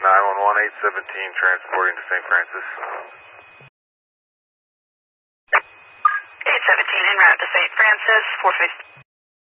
911, 817 transporting to St. Francis. 817 en route to St. Francis, 450.